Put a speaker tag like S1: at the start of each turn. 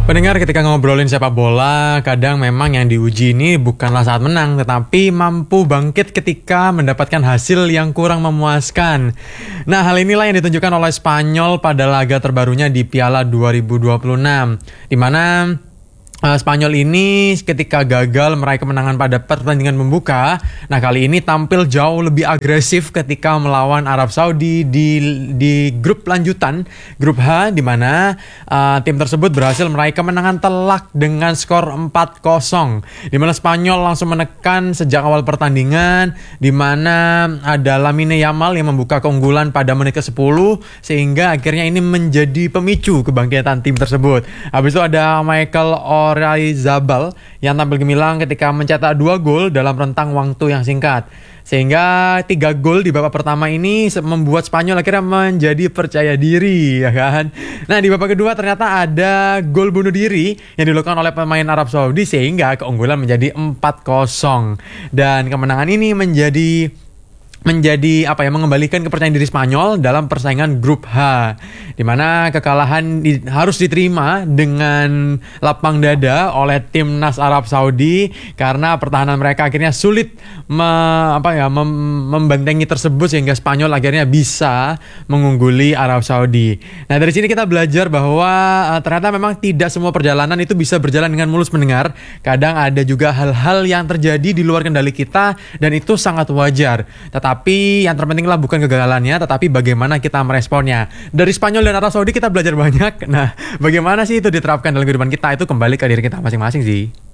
S1: Pendengar, ketika ngobrolin sepak bola, kadang memang yang diuji ini bukanlah saat menang, tetapi mampu bangkit ketika mendapatkan hasil yang kurang memuaskan. Nah, hal inilah yang ditunjukkan oleh Spanyol pada laga terbarunya di Piala 2026, di mana Spanyol ini ketika gagal meraih kemenangan pada pertandingan pembuka, nah kali ini tampil jauh lebih agresif ketika melawan Arab Saudi di grup lanjutan, grup H, di mana tim tersebut berhasil meraih kemenangan telak dengan skor 4-0, di mana Spanyol langsung menekan sejak awal pertandingan, di mana ada Lamine Yamal yang membuka keunggulan pada menit ke-10, sehingga akhirnya ini menjadi pemicu kebangkitan tim tersebut. Habis itu ada Michael Oyarzabal yang tampil gemilang ketika mencetak 2 gol dalam rentang waktu yang singkat. Sehingga 3 gol di babak pertama ini membuat Spanyol akhirnya menjadi percaya diri, ya kan? Nah, di babak kedua ternyata ada gol bunuh diri yang dilakukan oleh pemain Arab Saudi sehingga keunggulan menjadi 4-0. Dan kemenangan ini menjadi mengembalikan kepercayaan diri Spanyol dalam persaingan grup H, di mana kekalahan harus diterima dengan lapang dada oleh timnas Arab Saudi karena pertahanan mereka akhirnya sulit membentengi tersebut, sehingga Spanyol akhirnya bisa mengungguli Arab Saudi. Nah, dari sini kita belajar bahwa ternyata memang tidak semua perjalanan itu bisa berjalan dengan mulus, mendengar. Kadang ada juga hal-hal yang terjadi di luar kendali kita dan itu sangat wajar. Tapi yang terpentinglah bukan kegagalannya, tetapi bagaimana kita meresponnya. Dari Spanyol dan Arab Saudi kita belajar banyak. Nah, bagaimana sih itu diterapkan dalam kehidupan kita, itu kembali ke diri kita masing-masing sih.